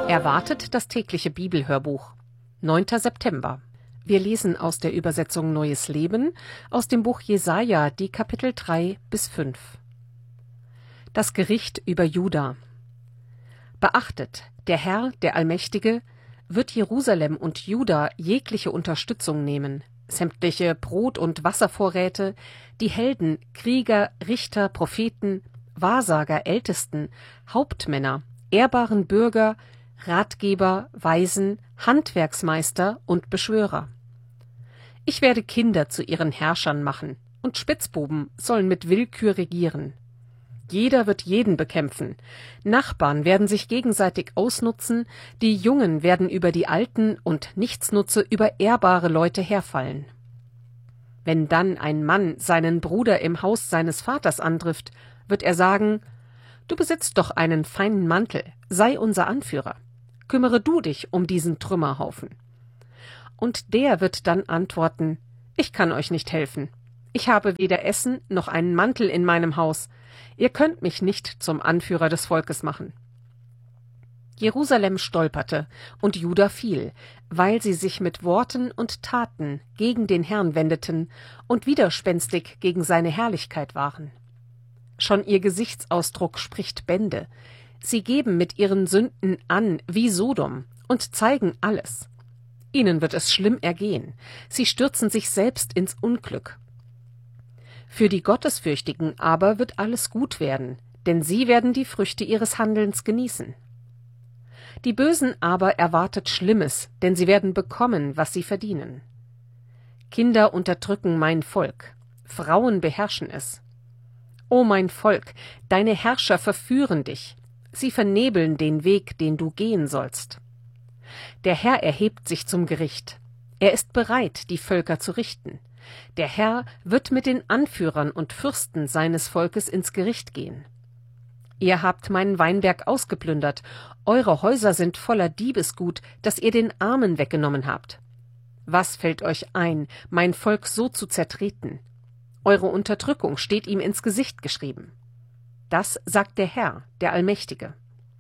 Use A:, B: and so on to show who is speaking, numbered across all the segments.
A: Erwartet das tägliche Bibelhörbuch. 9. September. Wir lesen aus der Übersetzung Neues Leben aus dem Buch Jesaja, die Kapitel 3 bis 5. Das Gericht über Juda. Beachtet, der Herr, der Allmächtige, wird Jerusalem und Juda jegliche Unterstützung nehmen, sämtliche Brot- und Wasservorräte, die Helden, Krieger, Richter, Propheten, Wahrsager, Ältesten, Hauptmänner, ehrbaren Bürger, Ratgeber, Weisen, Handwerksmeister und Beschwörer. Ich werde Kinder zu ihren Herrschern machen, und Spitzbuben sollen mit Willkür regieren. Jeder wird jeden bekämpfen, Nachbarn werden sich gegenseitig ausnutzen, die Jungen werden über die Alten und Nichtsnutze über ehrbare Leute herfallen. Wenn dann ein Mann seinen Bruder im Haus seines Vaters antrifft, wird er sagen: Du besitzt doch einen feinen Mantel, sei unser Anführer. Kümmere du dich um diesen Trümmerhaufen. Und der wird dann antworten: Ich kann euch nicht helfen. Ich habe weder Essen noch einen Mantel in meinem Haus. Ihr könnt mich nicht zum Anführer des Volkes machen. Jerusalem stolperte und Juda fiel, weil sie sich mit Worten und Taten gegen den Herrn wendeten und widerspenstig gegen seine Herrlichkeit waren. Schon ihr Gesichtsausdruck spricht Bände. Sie geben mit ihren Sünden an wie Sodom und zeigen alles. Ihnen wird es schlimm ergehen. Sie stürzen sich selbst ins Unglück. Für die Gottesfürchtigen aber wird alles gut werden, denn sie werden die Früchte ihres Handelns genießen. Die Bösen aber erwartet Schlimmes, denn sie werden bekommen, was sie verdienen. Kinder unterdrücken mein Volk, Frauen beherrschen es. O mein Volk, deine Herrscher verführen dich. Sie vernebeln den Weg, den du gehen sollst. Der Herr erhebt sich zum Gericht. Er ist bereit, die Völker zu richten. Der Herr wird mit den Anführern und Fürsten seines Volkes ins Gericht gehen. Ihr habt meinen Weinberg ausgeplündert. Eure Häuser sind voller Diebesgut, das ihr den Armen weggenommen habt. Was fällt euch ein, mein Volk so zu zertreten? Eure Unterdrückung steht ihm ins Gesicht geschrieben. Das sagt der Herr, der Allmächtige.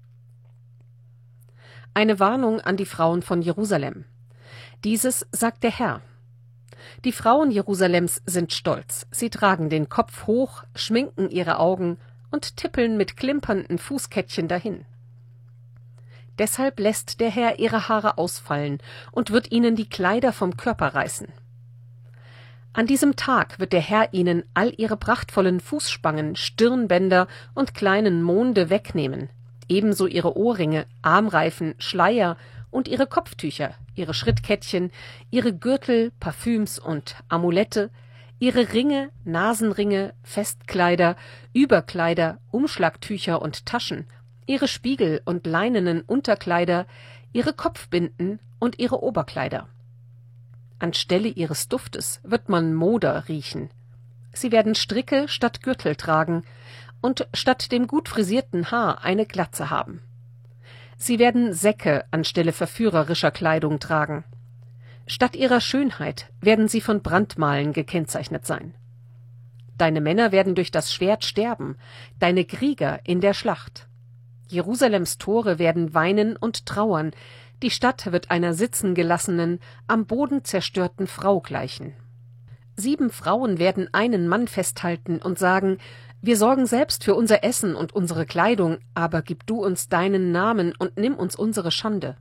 A: Eine Warnung an die Frauen von Jerusalem. Dieses sagt der Herr. Die Frauen Jerusalems sind stolz. Sie tragen den Kopf hoch, schminken ihre Augen und tippeln mit klimpernden Fußkettchen dahin. Deshalb lässt der Herr ihre Haare ausfallen und wird ihnen die Kleider vom Körper reißen. An diesem Tag wird der Herr ihnen all ihre prachtvollen Fußspangen, Stirnbänder und kleinen Monde wegnehmen, ebenso ihre Ohrringe, Armreifen, Schleier und ihre Kopftücher, ihre Schrittkettchen, ihre Gürtel, Parfüms und Amulette, ihre Ringe, Nasenringe, Festkleider, Überkleider, Umschlagtücher und Taschen, ihre Spiegel und leinenen Unterkleider, ihre Kopfbinden und ihre Oberkleider. Anstelle ihres Duftes wird man Moder riechen. Sie werden Stricke statt Gürtel tragen und statt dem gut frisierten Haar eine Glatze haben. Sie werden Säcke anstelle verführerischer Kleidung tragen. Statt ihrer Schönheit werden sie von Brandmalen gekennzeichnet sein. Deine Männer werden durch das Schwert sterben, deine Krieger in der Schlacht. Jerusalems Tore werden weinen und trauern, die Stadt wird einer sitzen gelassenen, am Boden zerstörten Frau gleichen. 7 Frauen werden einen Mann festhalten und sagen: Wir sorgen selbst für unser Essen und unsere Kleidung, aber gib du uns deinen Namen und nimm uns unsere Schande.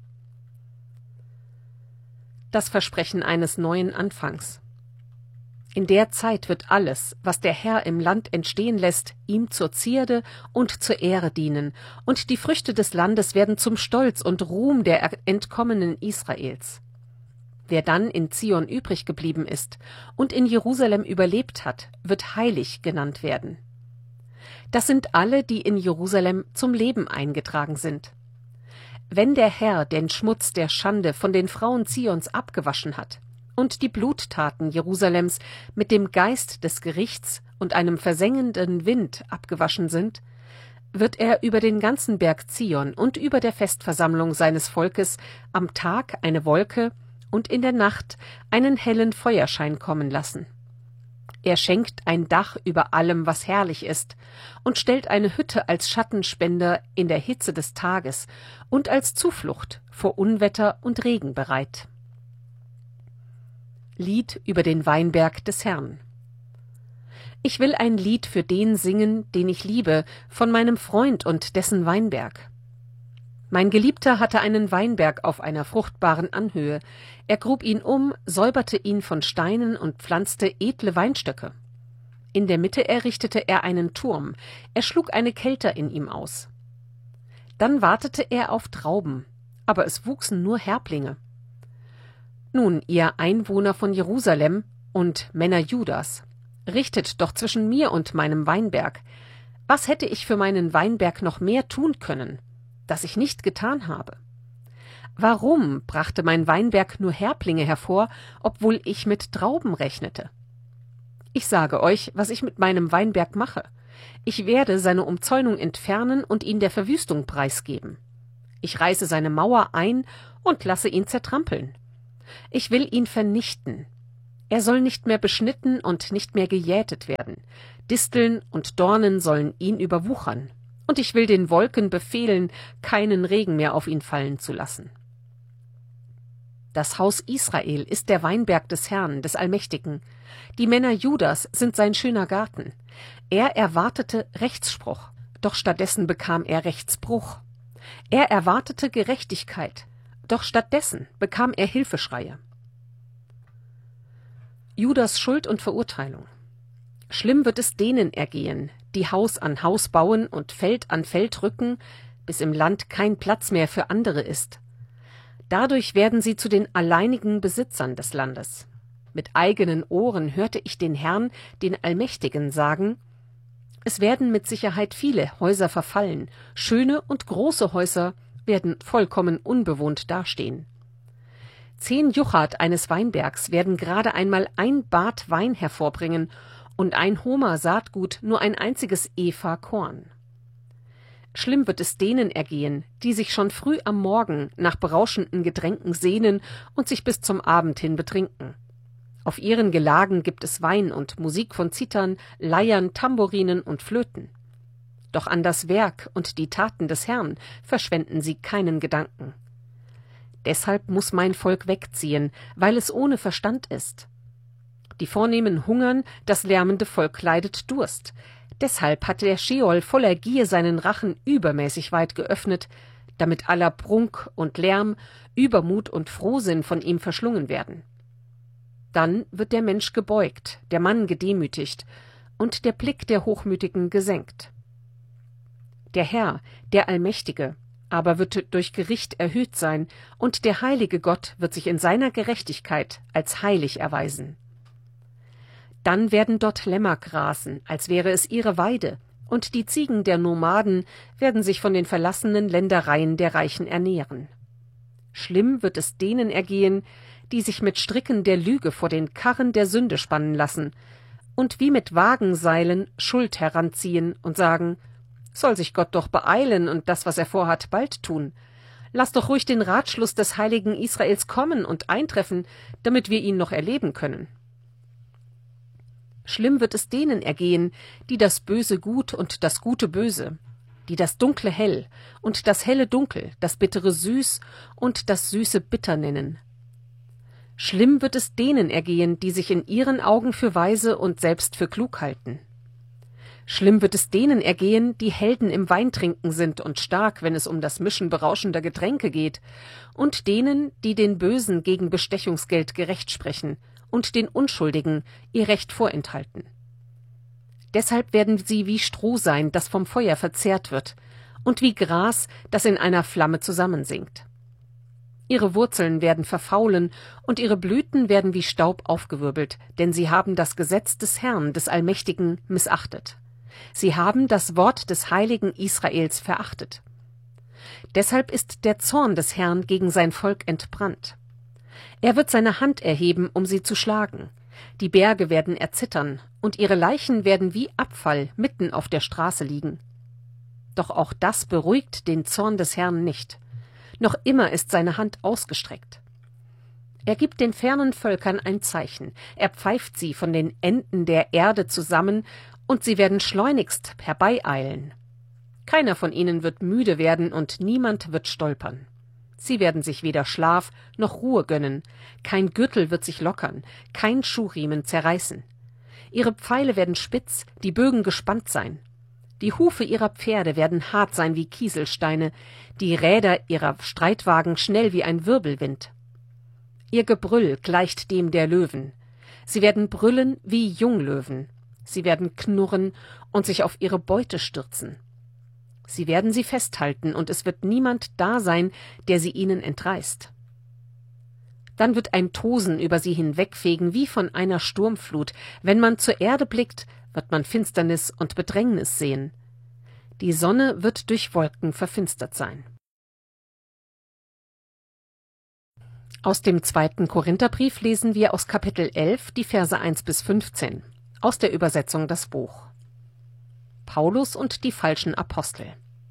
A: Das Versprechen eines neuen Anfangs. In der Zeit wird alles, was der Herr im Land entstehen lässt, ihm zur Zierde und zur Ehre dienen, und die Früchte des Landes werden zum Stolz und Ruhm der Entkommenen Israels. Wer dann in Zion übrig geblieben ist und in Jerusalem überlebt hat, wird heilig genannt werden. Das sind alle, die in Jerusalem zum Leben eingetragen sind. Wenn der Herr den Schmutz der Schande von den Frauen Zions abgewaschen hat und die Bluttaten Jerusalems mit dem Geist des Gerichts und einem versengenden Wind abgewaschen sind, wird er über den ganzen Berg Zion und über der Festversammlung seines Volkes am Tag eine Wolke und in der Nacht einen hellen Feuerschein kommen lassen. Er schenkt ein Dach über allem, was herrlich ist, und stellt eine Hütte als Schattenspender in der Hitze des Tages und als Zuflucht vor Unwetter und Regen bereit. Lied über den Weinberg des Herrn. Ich will ein Lied für den singen, den ich liebe, von meinem Freund und dessen Weinberg. Mein Geliebter hatte einen Weinberg auf einer fruchtbaren Anhöhe. Er grub ihn um, säuberte ihn von Steinen und pflanzte edle Weinstöcke. In der Mitte errichtete er einen Turm. Er schlug eine Kelter in ihm aus. Dann wartete er auf Trauben, aber es wuchsen nur Härblinge. Nun, ihr Einwohner von Jerusalem und Männer Judas, richtet doch zwischen mir und meinem Weinberg. Was hätte ich für meinen Weinberg noch mehr tun können, das ich nicht getan habe? Warum brachte mein Weinberg nur Härblinge hervor, obwohl ich mit Trauben rechnete? Ich sage euch, was ich mit meinem Weinberg mache. Ich werde seine Umzäunung entfernen und ihn der Verwüstung preisgeben. Ich reiße seine Mauer ein und lasse ihn zertrampeln. Ich will ihn vernichten. Er soll nicht mehr beschnitten und nicht mehr gejätet werden. Disteln und Dornen sollen ihn überwuchern. Und ich will den Wolken befehlen, keinen Regen mehr auf ihn fallen zu lassen. Das Haus Israel ist der Weinberg des Herrn, des Allmächtigen. Die Männer Judas sind sein schöner Garten. Er erwartete Rechtsspruch, doch stattdessen bekam er Rechtsbruch. Er erwartete Gerechtigkeit, doch stattdessen bekam er Hilfeschreie. Judas Schuld und Verurteilung. Schlimm wird es denen ergehen, die Haus an Haus bauen und Feld an Feld rücken, bis im Land kein Platz mehr für andere ist. Dadurch werden sie zu den alleinigen Besitzern des Landes. Mit eigenen Ohren hörte ich den Herrn, den Allmächtigen, sagen: Es werden mit Sicherheit viele Häuser verfallen, schöne und große Häuser werden vollkommen unbewohnt dastehen. 10 Juchat eines Weinbergs werden gerade einmal ein Bad Wein hervorbringen und ein Homer Saatgut nur ein einziges Epha Korn. Schlimm wird es denen ergehen, die sich schon früh am Morgen nach berauschenden Getränken sehnen und sich bis zum Abend hin betrinken. Auf ihren Gelagen gibt es Wein und Musik von Zithern, Leiern, Tambourinen und Flöten. Doch an das Werk und die Taten des Herrn verschwenden sie keinen Gedanken. Deshalb muss mein Volk wegziehen, weil es ohne Verstand ist. Die Vornehmen hungern, das lärmende Volk leidet Durst. Deshalb hat der Scheol voller Gier seinen Rachen übermäßig weit geöffnet, damit aller Prunk und Lärm, Übermut und Frohsinn von ihm verschlungen werden. Dann wird der Mensch gebeugt, der Mann gedemütigt und der Blick der Hochmütigen gesenkt. Der Herr, der Allmächtige, aber wird durch Gericht erhöht sein, und der heilige Gott wird sich in seiner Gerechtigkeit als heilig erweisen. Dann werden dort Lämmer grasen, als wäre es ihre Weide, und die Ziegen der Nomaden werden sich von den verlassenen Ländereien der Reichen ernähren. Schlimm wird es denen ergehen, die sich mit Stricken der Lüge vor den Karren der Sünde spannen lassen und wie mit Wagenseilen Schuld heranziehen und sagen: Soll sich Gott doch beeilen und das, was er vorhat, bald tun. Lass doch ruhig den Ratschluss des heiligen Israels kommen und eintreffen, damit wir ihn noch erleben können. Schlimm wird es denen ergehen, die das Böse gut und das Gute böse, die das Dunkle hell und das Helle dunkel, das Bittere süß und das Süße bitter nennen. Schlimm wird es denen ergehen, die sich in ihren Augen für weise und selbst für klug halten. Schlimm wird es denen ergehen, die Helden im Weintrinken sind und stark, wenn es um das Mischen berauschender Getränke geht, und denen, die den Bösen gegen Bestechungsgeld gerecht sprechen und den Unschuldigen ihr Recht vorenthalten. Deshalb werden sie wie Stroh sein, das vom Feuer verzehrt wird, und wie Gras, das in einer Flamme zusammensinkt. Ihre Wurzeln werden verfaulen, und ihre Blüten werden wie Staub aufgewirbelt, denn sie haben das Gesetz des Herrn, des Allmächtigen, missachtet. Sie haben das Wort des heiligen Israels verachtet. Deshalb ist der Zorn des Herrn gegen sein Volk entbrannt. Er wird seine Hand erheben, um sie zu schlagen. Die Berge werden erzittern, und ihre Leichen werden wie Abfall mitten auf der Straße liegen. Doch auch das beruhigt den Zorn des Herrn nicht. Noch immer ist seine Hand ausgestreckt. Er gibt den fernen Völkern ein Zeichen, er pfeift sie von den Enden der Erde zusammen, und sie werden schleunigst herbeieilen. Keiner von ihnen wird müde werden und niemand wird stolpern. Sie werden sich weder Schlaf noch Ruhe gönnen, kein Gürtel wird sich lockern, kein Schuhriemen zerreißen. Ihre Pfeile werden spitz, die Bögen gespannt sein. Die Hufe ihrer Pferde werden hart sein wie Kieselsteine, die Räder ihrer Streitwagen schnell wie ein Wirbelwind. Ihr Gebrüll gleicht dem der Löwen. Sie werden brüllen wie Junglöwen. Sie werden knurren und sich auf ihre Beute stürzen. Sie werden sie festhalten, und es wird niemand da sein, der sie ihnen entreißt. Dann wird ein Tosen über sie hinwegfegen wie von einer Sturmflut. Wenn man zur Erde blickt, wird man Finsternis und Bedrängnis sehen. Die Sonne wird durch Wolken verfinstert sein. Aus dem 2. Korintherbrief lesen wir aus Kapitel 11 die Verse 1 bis 15, aus der Übersetzung Das Buch. Paulus und die falschen Apostel.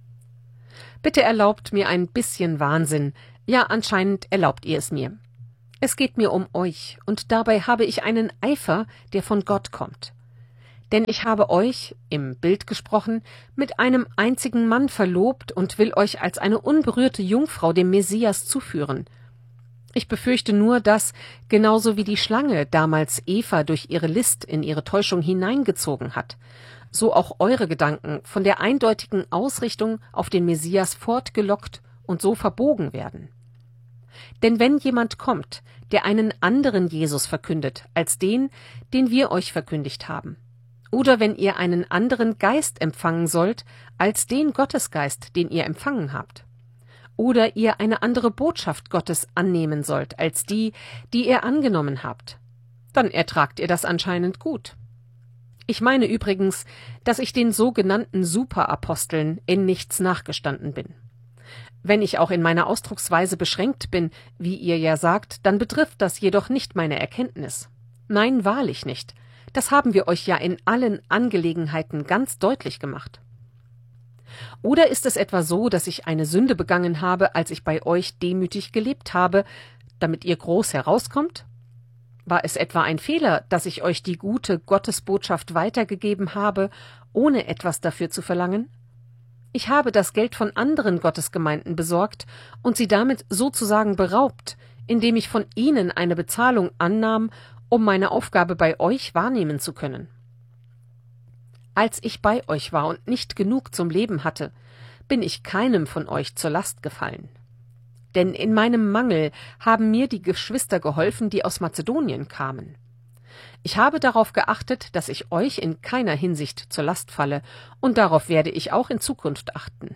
A: Bitte erlaubt mir ein bisschen Wahnsinn, ja, anscheinend erlaubt ihr es mir. Es geht mir um euch, und dabei habe ich einen Eifer, der von Gott kommt. Denn ich habe euch, im Bild gesprochen, mit einem einzigen Mann verlobt und will euch als eine unberührte Jungfrau dem Messias zuführen. Ich befürchte nur, dass, genauso wie die Schlange damals Eva durch ihre List in ihre Täuschung hineingezogen hat, so auch eure Gedanken von der eindeutigen Ausrichtung auf den Messias fortgelockt und so verbogen werden. Denn wenn jemand kommt, der einen anderen Jesus verkündet als den, den wir euch verkündigt haben, oder wenn ihr einen anderen Geist empfangen sollt als den Gottesgeist, den ihr empfangen habt, oder ihr eine andere Botschaft Gottes annehmen sollt als die, die ihr angenommen habt, dann ertragt ihr das anscheinend gut. Ich meine übrigens, dass ich den sogenannten Superaposteln in nichts nachgestanden bin. Wenn ich auch in meiner Ausdrucksweise beschränkt bin, wie ihr ja sagt, dann betrifft das jedoch nicht meine Erkenntnis. Nein, wahrlich nicht. Das haben wir euch ja in allen Angelegenheiten ganz deutlich gemacht. Oder ist es etwa so, dass ich eine Sünde begangen habe, als ich bei euch demütig gelebt habe, damit ihr groß herauskommt? War es etwa ein Fehler, dass ich euch die gute Gottesbotschaft weitergegeben habe, ohne etwas dafür zu verlangen? Ich habe das Geld von anderen Gottesgemeinden besorgt und sie damit sozusagen beraubt, indem ich von ihnen eine Bezahlung annahm, um meine Aufgabe bei euch wahrnehmen zu können. Als ich bei euch war und nicht genug zum Leben hatte, bin ich keinem von euch zur Last gefallen. Denn in meinem Mangel haben mir die Geschwister geholfen, die aus Mazedonien kamen. Ich habe darauf geachtet, dass ich euch in keiner Hinsicht zur Last falle, und darauf werde ich auch in Zukunft achten.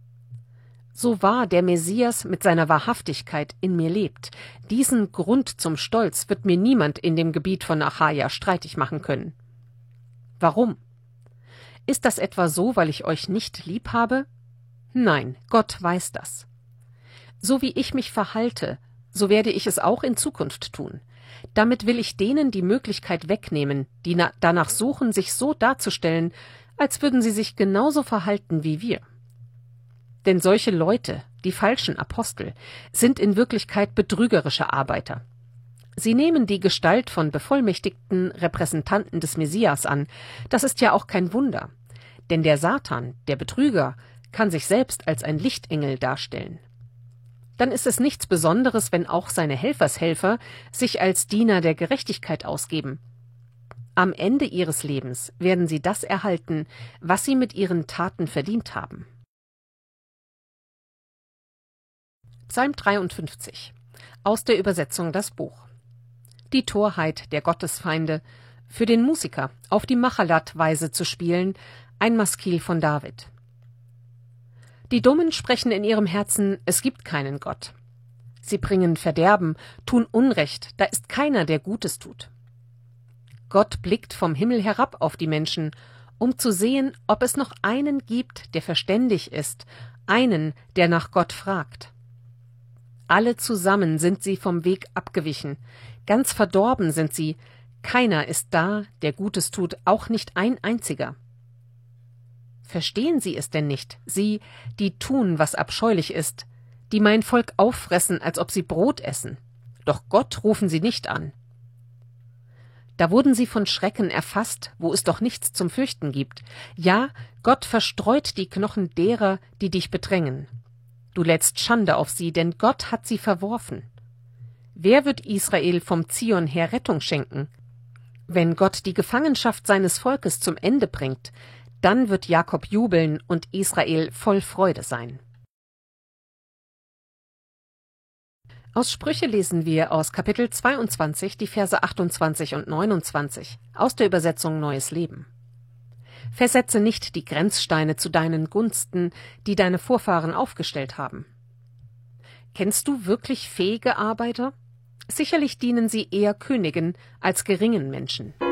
A: So wahr der Messias mit seiner Wahrhaftigkeit in mir lebt, diesen Grund zum Stolz wird mir niemand in dem Gebiet von Achaia streitig machen können. Warum? Ist das etwa so, weil ich euch nicht lieb habe? Nein, Gott weiß das. So wie ich mich verhalte, so werde ich es auch in Zukunft tun. Damit will ich denen die Möglichkeit wegnehmen, die danach suchen, sich so darzustellen, als würden sie sich genauso verhalten wie wir. Denn solche Leute, die falschen Apostel, sind in Wirklichkeit betrügerische Arbeiter. Sie nehmen die Gestalt von bevollmächtigten Repräsentanten des Messias an. Das ist ja auch kein Wunder. Denn der Satan, der Betrüger, kann sich selbst als ein Lichtengel darstellen. Dann ist es nichts Besonderes, wenn auch seine Helfershelfer sich als Diener der Gerechtigkeit ausgeben. Am Ende ihres Lebens werden sie das erhalten, was sie mit ihren Taten verdient haben. Psalm 53 aus der Übersetzung Das Buch. Die Torheit der Gottesfeinde, für den Musiker auf die Machalat-Weise zu spielen, ein Maskil von David. Die Dummen sprechen in ihrem Herzen, es gibt keinen Gott. Sie bringen Verderben, tun Unrecht, da ist keiner, der Gutes tut. Gott blickt vom Himmel herab auf die Menschen, um zu sehen, ob es noch einen gibt, der verständig ist, einen, der nach Gott fragt. Alle zusammen sind sie vom Weg abgewichen, ganz verdorben sind sie, keiner ist da, der Gutes tut, auch nicht ein einziger. Verstehen Sie es denn nicht, Sie, die tun, was abscheulich ist, die mein Volk auffressen, als ob sie Brot essen? doch Gott rufen sie nicht an. Da wurden sie von Schrecken erfasst, wo es doch nichts zum Fürchten gibt. Ja, Gott verstreut die Knochen derer, die dich bedrängen. Du lädst Schande auf sie, denn Gott hat sie verworfen. Wer wird Israel vom Zion her Rettung schenken? Wenn Gott die Gefangenschaft seines Volkes zum Ende bringt, dann wird Jakob jubeln und Israel voll Freude sein. Aus Sprüche lesen wir aus Kapitel 22 die Verse 28 und 29 aus der Übersetzung Neues Leben. Versetze nicht die Grenzsteine zu deinen Gunsten, die deine Vorfahren aufgestellt haben. Kennst du wirklich fähige Arbeiter? Sicherlich dienen sie eher Königen als geringen Menschen.